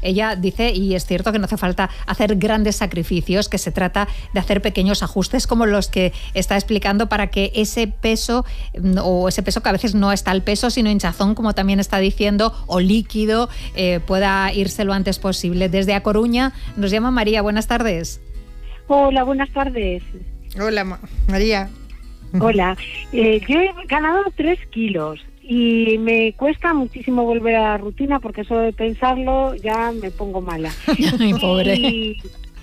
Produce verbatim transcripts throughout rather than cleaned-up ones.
ella dice, y es cierto que no hace falta hacer grandes sacrificios, que se trata de hacer pequeños ajustes como los que está explicando para que ese peso, o ese peso que a veces no está al peso, sino hinchazón, como también está diciendo, o líquido, eh, pueda irse lo antes posible. Desde A Coruña nos llama María. Buenas tardes. Hola, buenas tardes. Hola, Ma- María. Hola. Eh, yo he ganado tres kilos y me cuesta muchísimo volver a la rutina porque solo de pensarlo ya me pongo mala. Ay, pobre. Y,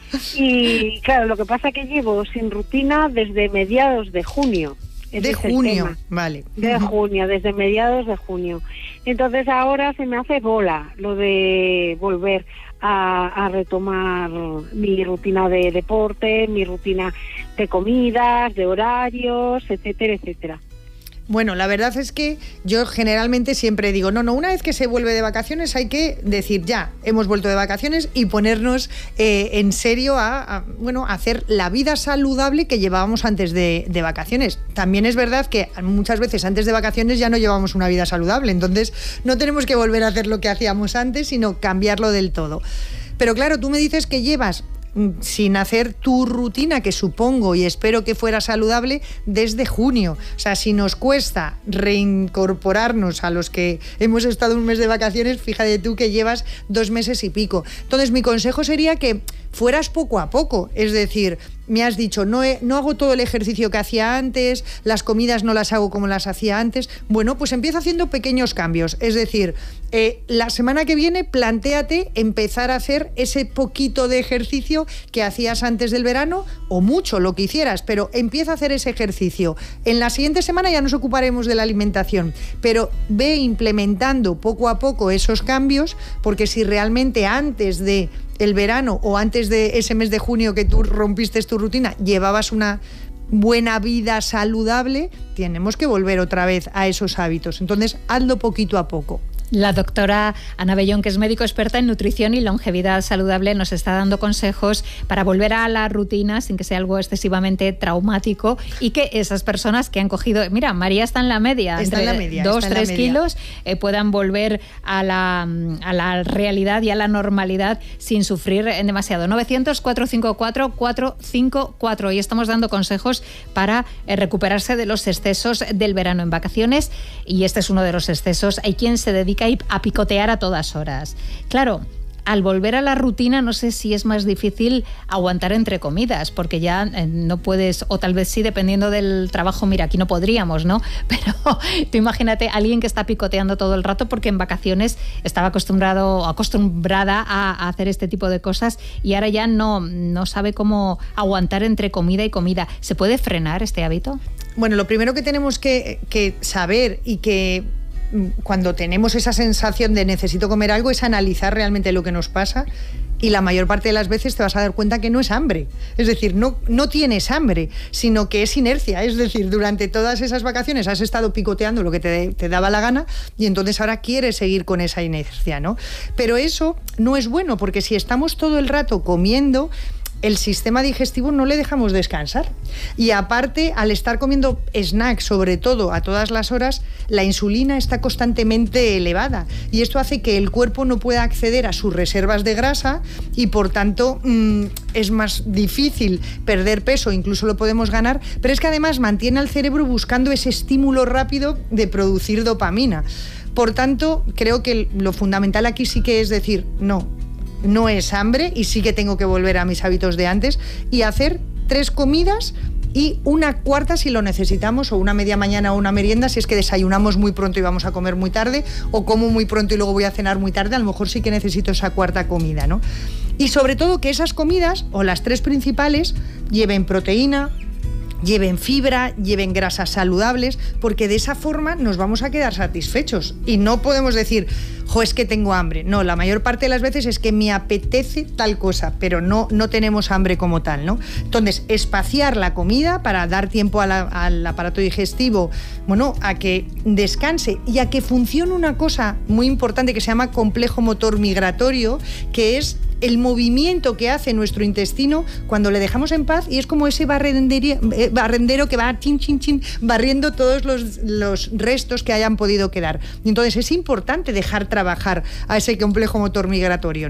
y claro, lo que pasa es que llevo sin rutina desde mediados de junio. Ese De es el junio, tema. vale. De junio, desde mediados de junio. Entonces ahora se me hace bola lo de volver a, a retomar mi rutina de deporte, mi rutina de comidas, de horarios, etcétera, etcétera. Bueno, la verdad es que yo generalmente siempre digo, no, no, una vez que se vuelve de vacaciones hay que decir, ya, hemos vuelto de vacaciones y ponernos eh, en serio a, a, bueno, a hacer la vida saludable que llevábamos antes de, de vacaciones. También es verdad que muchas veces antes de vacaciones ya no llevamos una vida saludable, entonces no tenemos que volver a hacer lo que hacíamos antes, sino cambiarlo del todo. Pero claro, tú me dices que llevas sin hacer tu rutina, que supongo y espero que fuera saludable, desde junio. O sea, si nos cuesta reincorporarnos a los que hemos estado un mes de vacaciones, fíjate tú que llevas dos meses y pico. Entonces, mi consejo sería que fueras poco a poco, es decir, me has dicho, no, he, no hago todo el ejercicio que hacía antes, las comidas no las hago como las hacía antes. Bueno, pues empieza haciendo pequeños cambios, es decir, eh, la semana que viene plantéate empezar a hacer ese poquito de ejercicio que hacías antes del verano, o mucho, lo que hicieras, pero empieza a hacer ese ejercicio. En la siguiente semana ya nos ocuparemos de la alimentación, pero ve implementando poco a poco esos cambios, porque si realmente antes de el verano o antes de ese mes de junio que tú rompiste tu rutina, llevabas una buena vida saludable, tenemos que volver otra vez a esos hábitos. Entonces, hazlo poquito a poco. La doctora Ana Bellón, que es médico experta en nutrición y longevidad saludable, nos está dando consejos para volver a la rutina sin que sea algo excesivamente traumático y que esas personas que han cogido, mira, María está en la media, está entre en la media, dos, está tres en la media. kilos, eh, puedan volver a la, a la realidad y a la normalidad sin sufrir demasiado. novecientos, cuatrocientos cincuenta y cuatro, cuatrocientos cincuenta y cuatro, y estamos dando consejos para eh, recuperarse de los excesos del verano en vacaciones, y este es uno de los excesos. Hay quien se dedica a picotear a todas horas. Claro, al volver a la rutina no sé si es más difícil aguantar entre comidas, porque ya eh, no puedes, o tal vez sí, dependiendo del trabajo. Mira, aquí no podríamos, ¿no? Pero tú imagínate a alguien que está picoteando todo el rato porque en vacaciones estaba acostumbrado, acostumbrada a, a hacer este tipo de cosas y ahora ya no, no sabe cómo aguantar entre comida y comida. ¿Se puede frenar este hábito? Bueno, lo primero que tenemos que, que saber y que cuando tenemos esa sensación de necesito comer algo es analizar realmente lo que nos pasa, y la mayor parte de las veces te vas a dar cuenta que no es hambre, es decir, no, no tienes hambre, sino que es inercia, es decir, durante todas esas vacaciones has estado picoteando lo que te, te daba la gana y entonces ahora quieres seguir con esa inercia, ¿no? Pero eso no es bueno, porque si estamos todo el rato comiendo, el sistema digestivo no le dejamos descansar. Y aparte, al estar comiendo snacks, sobre todo a todas las horas, la insulina está constantemente elevada. Y esto hace que el cuerpo no pueda acceder a sus reservas de grasa y, por tanto, mmm, es más difícil perder peso, incluso lo podemos ganar. Pero es que además mantiene al cerebro buscando ese estímulo rápido de producir dopamina. Por tanto, creo que lo fundamental aquí sí que es decir, no, no es hambre y sí que tengo que volver a mis hábitos de antes y hacer tres comidas y una cuarta si lo necesitamos, o una media mañana o una merienda si es que desayunamos muy pronto y vamos a comer muy tarde, o como muy pronto y luego voy a cenar muy tarde, a lo mejor sí que necesito esa cuarta comida, ¿no? Y sobre todo que esas comidas, o las tres principales, lleven proteína, lleven fibra, lleven grasas saludables, porque de esa forma nos vamos a quedar satisfechos y no podemos decir, jo, es que tengo hambre. No, la mayor parte de las veces es que me apetece tal cosa, pero no, no tenemos hambre como tal, ¿no? Entonces, espaciar la comida para dar tiempo a la, al aparato digestivo, bueno, a que descanse y a que funcione una cosa muy importante que se llama complejo motor migratorio, que es el movimiento que hace nuestro intestino cuando le dejamos en paz, y es como ese barrendero que va chin, chin, chin, barriendo todos los, los restos que hayan podido quedar. Y entonces es importante dejar trabajar a ese complejo motor migratorio.